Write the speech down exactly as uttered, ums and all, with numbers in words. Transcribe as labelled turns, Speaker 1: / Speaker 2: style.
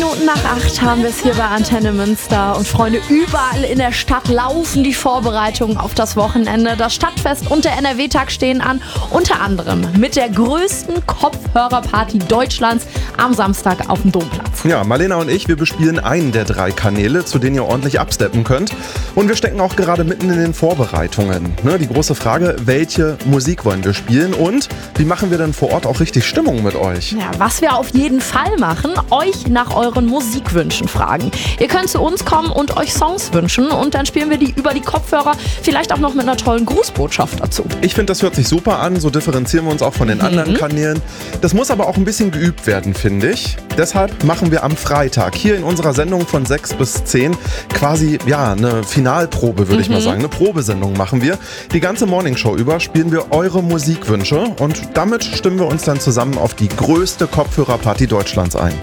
Speaker 1: Minuten nach acht haben wir es hier bei Antenne Münster. Und Freunde, überall in der Stadt laufen die Vorbereitungen auf das Wochenende. Das Stadtfest und der N R W-Tag stehen an. Unter anderem mit der größten Kopfhörerparty Deutschlands am Samstag auf dem Domplatz.
Speaker 2: Ja, Marlena und ich, wir bespielen einen der drei Kanäle, zu denen ihr ordentlich absteppen könnt. Und wir stecken auch gerade mitten in den Vorbereitungen. Ne, die große Frage, welche Musik wollen wir spielen und wie machen wir denn vor Ort auch richtig Stimmung mit euch?
Speaker 1: Ja, was wir auf jeden Fall machen, euch nach euren Musikwünschen fragen. Ihr könnt zu uns kommen und euch Songs wünschen und dann spielen wir die über die Kopfhörer, vielleicht auch noch mit einer tollen Grußbotschaft dazu.
Speaker 2: Ich finde, das hört sich super an, so differenzieren wir uns auch von den mhm. anderen Kanälen. Das muss aber auch ein bisschen geübt werden, finde ich. Deshalb machen wir am Freitag hier in unserer Sendung von sechs bis zehn quasi ja eine Finalprobe, würde mhm. ich mal sagen. Eine Probesendung machen wir. Die ganze Morningshow über spielen wir eure Musikwünsche und damit stimmen wir uns dann zusammen auf die größte Kopfhörerparty Deutschlands ein.